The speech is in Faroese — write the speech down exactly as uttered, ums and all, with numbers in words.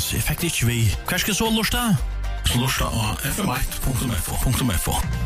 jeg fikk det ikke vi. Hva skal så lusta? Så lusta av f m one punktum f o.